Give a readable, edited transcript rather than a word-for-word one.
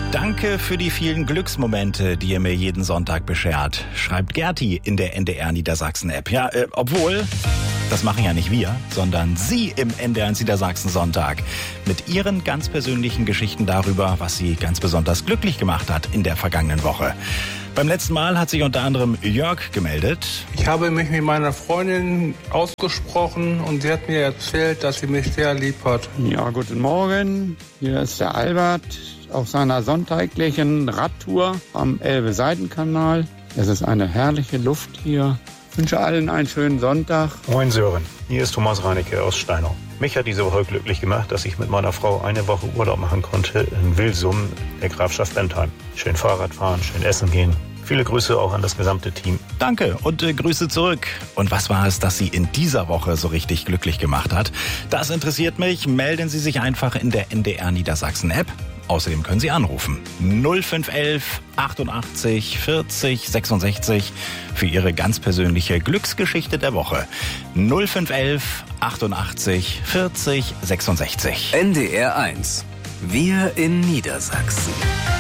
Danke für die vielen Glücksmomente, die ihr mir jeden Sonntag beschert, schreibt Gerti in der NDR Niedersachsen-App. Ja, obwohl, das machen ja nicht wir, sondern Sie im NDR Niedersachsen Sonntag mit Ihren ganz persönlichen Geschichten darüber, was Sie ganz besonders glücklich gemacht hat in der vergangenen Woche. Beim letzten Mal hat sich unter anderem Jörg gemeldet. Ich habe mich mit meiner Freundin ausgesprochen und sie hat mir erzählt, dass sie mich sehr lieb hat. Ja, guten Morgen. Hier ist der Albert auf seiner sonntäglichen Radtour am Elbe-Seitenkanal. Es ist eine herrliche Luft hier. Ich wünsche allen einen schönen Sonntag. Moin Sören, hier ist Thomas Reinecke aus Steinau. Mich hat diese Woche glücklich gemacht, dass ich mit meiner Frau eine Woche Urlaub machen konnte in Wilsum, der Grafschaft Bentheim. Schön Fahrrad fahren, schön essen gehen. Viele Grüße auch an das gesamte Team. Danke und Grüße zurück. Und was war es, das Sie in dieser Woche so richtig glücklich gemacht hat? Das interessiert mich. Melden Sie sich einfach in der NDR Niedersachsen App. Außerdem können Sie anrufen. 0511 88 40 66 für Ihre ganz persönliche Glücksgeschichte der Woche. 0511 88 40 66. NDR 1. Wir in Niedersachsen.